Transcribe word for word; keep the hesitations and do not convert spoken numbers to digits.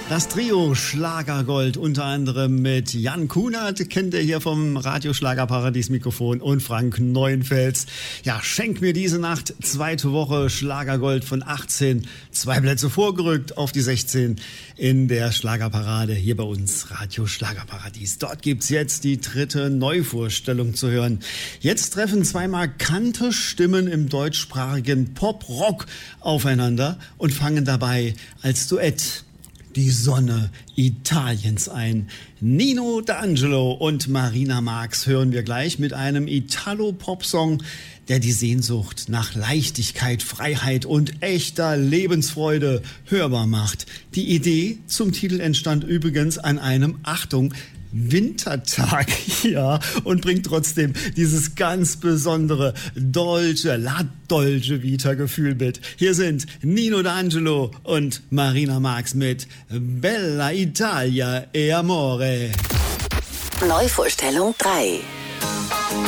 Das Trio Schlagergold, unter anderem mit Jan Kunert, kennt ihr hier vom Radio Schlagerparadies Mikrofon, und Frank Neuenfels. Ja, schenk mir diese Nacht, zweite Woche Schlagergold von achtzehn, zwei Plätze vorgerückt auf die sechzehn in der Schlagerparade hier bei uns, Radio Schlagerparadies. Dort gibt's jetzt die dritte Neuvorstellung zu hören. Jetzt treffen zwei markante Stimmen im deutschsprachigen Pop-Rock aufeinander und fangen dabei als Duett die Sonne Italiens ein. Nino D'Angelo und Marina Marx hören wir gleich mit einem Italo-Pop-Song, der die Sehnsucht nach Leichtigkeit, Freiheit und echter Lebensfreude hörbar macht. Die Idee zum Titel entstand übrigens an einem, Achtung, Wintertag, ja, und bringt trotzdem dieses ganz besondere Dolce, La Dolce Vita Gefühl mit. Hier sind Nino D'Angelo und Marina Marx mit Bella Italia e Amore. Neuvorstellung drei.